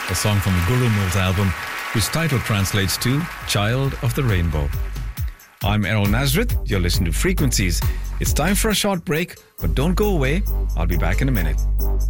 a song from Guru Mills' album, whose title translates to Child of the Rainbow. I'm Errol Nazareth. You're listening to Frequencies. It's time for a short break, but don't go away. I'll be back in a minute.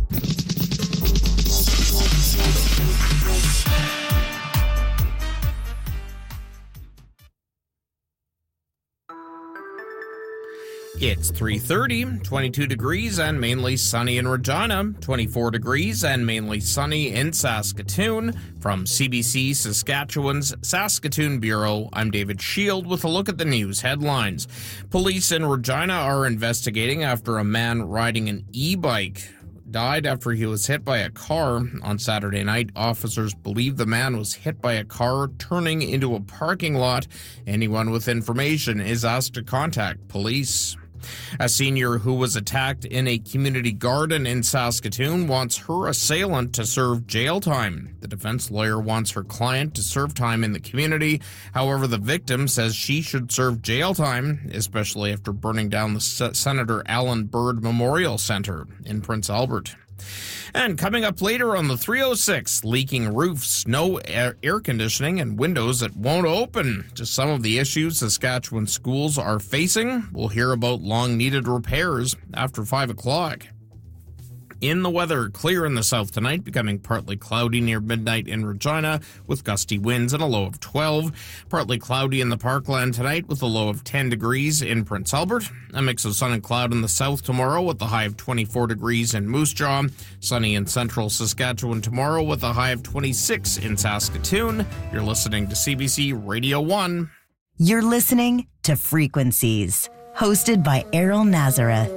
It's 3:30, 22 degrees and mainly sunny in Regina, 24 degrees and mainly sunny in Saskatoon. From CBC Saskatchewan's Saskatoon Bureau, I'm David Shield with a look at the news headlines. Police in Regina are investigating after a man riding an e-bike died after he was hit by a car. On Saturday night, officers believe the man was hit by a car turning into a parking lot. Anyone with information is asked to contact police. A senior who was attacked in a community garden in Saskatoon wants her assailant to serve jail time. The defense lawyer wants her client to serve time in the community. However, the victim says she should serve jail time, especially after burning down the Senator Alan Byrd Memorial Center in Prince Albert. And coming up later on the 306, leaking roofs, no air conditioning, and windows that won't open. Just some of the issues Saskatchewan schools are facing. We'll hear about long-needed repairs after 5 o'clock. In the weather, clear in the south tonight, becoming partly cloudy near midnight in Regina with gusty winds and a low of 12. Partly cloudy in the Parkland tonight with a low of 10 degrees in Prince Albert. A mix of sun and cloud in the south tomorrow with a high of 24 degrees in Moose Jaw. Sunny in central Saskatchewan tomorrow with a high of 26 in Saskatoon. You're listening to CBC Radio 1. You're listening to Frequencies, hosted by Errol Nazareth.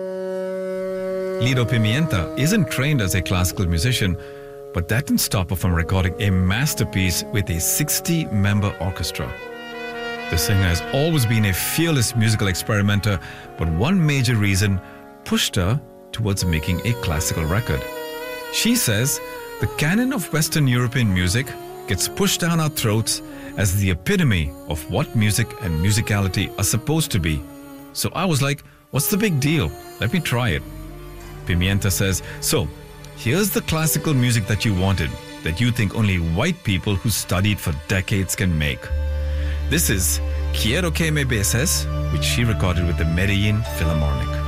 Lido Pimienta isn't trained as a classical musician, but that didn't stop her from recording a masterpiece with a 60-member orchestra. The singer has always been a fearless musical experimenter, but one major reason pushed her towards making a classical record. She says the canon of Western European music gets pushed down our throats as the epitome of what music and musicality are supposed to be. So I was like, what's the big deal? Let me try it. Pimienta says, so, here's the classical music that you wanted, that you think only white people who studied for decades can make. This is Quiero que me beses, which she recorded with the Medellin Philharmonic.